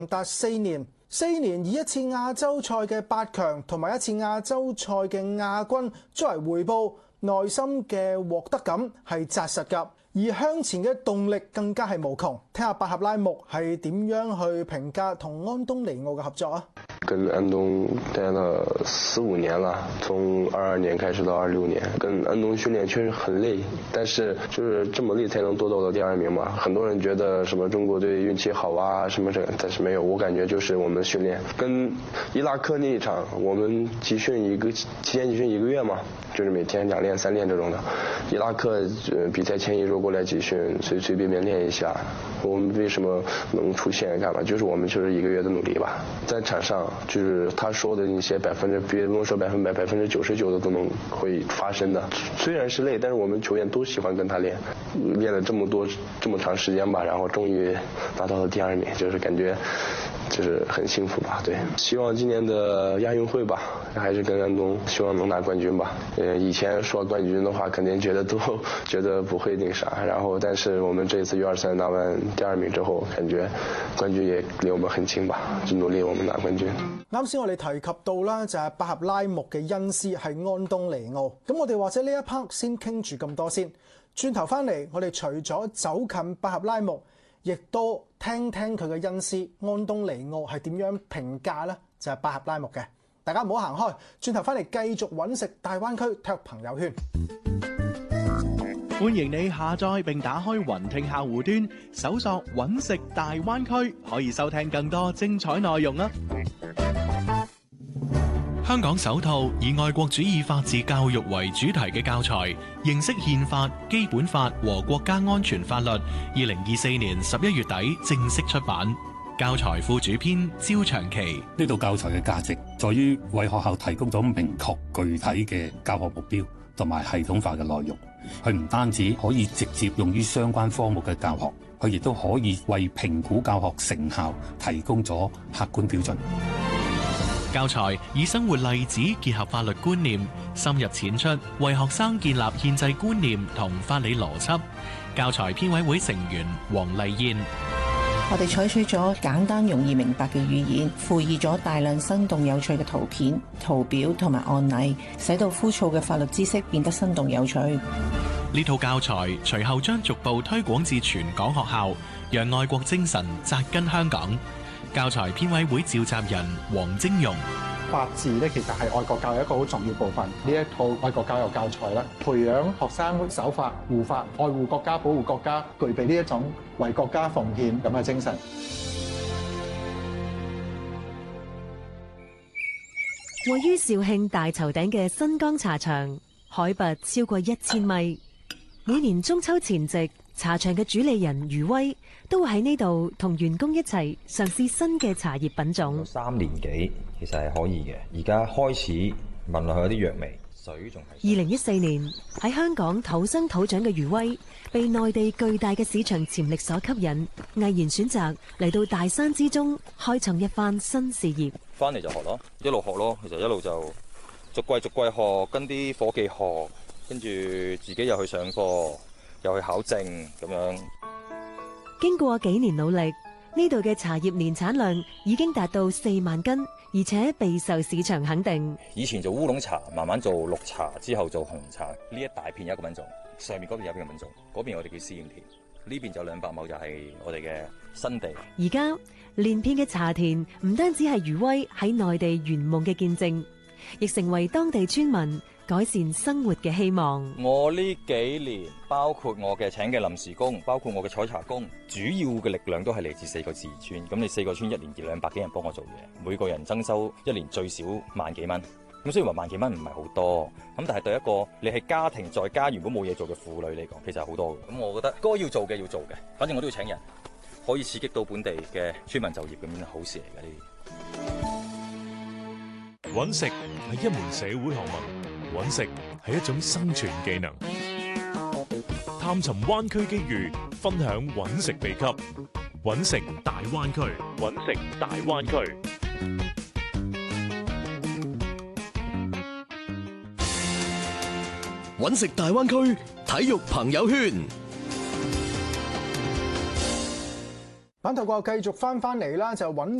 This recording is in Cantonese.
達4年以一次亞洲賽嘅8強同埋一次亞洲賽嘅亞軍作為回報，內心嘅獲得感係紮實㗎，而向前嘅動力更加係無窮。聽下百合拉木係點樣去評價同安東尼奧嘅合作啊？ 跟安東待了4、5年了，從22年開始到26年，跟安東訓練確實很累，但是就是這麼累才能奪到了第2名嘛。很多人覺得什麼中國隊運氣好啊什麼這，但是沒有，我感覺就是我們訓練跟伊拉克那一場，我們集訓1個月嘛，就是每天2練3練這種的。伊拉克比賽前1周過來集訓，隨便練一下。我們為什麼能出線幹嘛？就是我們就是1個月的努力吧，在場上。就是他說的那些別不能說100%、99%的都能會發生的。雖然是累，但是我們球員都喜歡跟他練了這麼長時間吧，然後終於拿到了第2名，就是感覺就是很幸福吧。對，希望今年的亞運會吧，還是跟安東，希望能拿冠軍吧。以前說冠軍的話，肯定覺得不會那啥，然後但是我們這次U23拿完第2名之後，感覺冠軍也離我們很近吧，就努力我們拿冠軍。 啱先我哋提及到啦，就係百合拉木嘅恩師係安東尼奧。咁我哋或者呢一 part 先傾住咁多先，轉頭翻嚟我哋除咗走近百合拉木，亦都聽聽佢嘅恩師安東尼奧係點樣評價呢？就係百合拉木嘅。大家唔好行開，轉頭翻嚟繼續揾食大灣區踢朋友圈。 歡迎你下載並打開雲聽客戶端，搜索揾食大灣區，可以收聽更多精彩內容啊！ 香港首套以愛國主義法治教育為主題嘅教材，認識憲法、基本法和國家安全法律，2024年11月底正式出版。教材副主編焦長期， 呢套教材嘅價值在於為學校提供咗明確具體嘅教學目標同埋系統化嘅內容。佢唔單止可以直接用於相關科目嘅教學，佢亦都可以為評估教學成效提供咗客觀標準。 教材以生活例子結合法律觀念，深入淺出，為學生建立憲制觀念同法理邏輯。教材編委會成員黃麗燕， 我哋採取咗簡單容易明白嘅語言，附以咗大量生動有趣嘅圖片、圖表同埋案例，使到枯燥嘅法律知識變得生動有趣。 呢套教材隨後將逐步推廣至全港學校，讓愛國精神扎根香港。教材編委會召集人黃晶容， 法治咧其實係愛國教育一個好重要部分。呢一套愛國教育教材咧，培養學生守法、護法、愛護國家、保護國家，具備呢一種為國家奉獻咁嘅精神。 位於肇慶大頭頂嘅新江茶場，海拔超過1000米。每年中秋前夕，茶場嘅主理人余威都會喺呢度同員工一齊嘗試新嘅茶葉品種。 3年幾其實係可以嘅，而家開始聞落去有啲藥味，水仲係。 2014年喺香港土生土長嘅余威，被內地巨大嘅市場潛力所吸引，毅然選擇嚟到大山之中開創一番新事業。 翻嚟就學咯，一路學咯，其實一路就逐季學，跟啲伙計學，跟住自己又去上課，又去考證咁樣。 經過幾年努力，呢度嘅茶葉年產量已經達到4萬斤，而且備受市場肯定。 以前做烏龍茶，慢慢做綠茶，之後做紅茶。呢一大片有一個品種，上面嗰邊有一個品種，嗰邊我哋叫試驗田，呢邊就200畝就係我哋嘅新地。 而家連片嘅茶田唔單止係余威喺內地圓夢嘅見證，亦成為當地村民改善生活嘅希望。 我呢幾年，包括我嘅請嘅臨時工，包括我嘅採茶工，主要嘅力量都係嚟自4個自治村。咁你4個村1年200幾人幫我做嘢，每個人增收1年最少萬幾蚊。咁雖然話萬幾蚊唔係好多，咁但係對一個你係家庭在家如果冇嘢做嘅婦女嚟講，其實係好多嘅。咁我覺得該要做嘅要做嘅，反正我都要請人，可以刺激到本地嘅村民就業，咁樣好事嚟嘅呢啲。 搵食係一門社會學問，搵食係一種生存技能。探尋灣區機遇，分享搵食秘笈。搵食大灣區，搵食大灣區。 搵食大灣區體育朋友圈。 版頭過後繼續翻嚟啦，就揾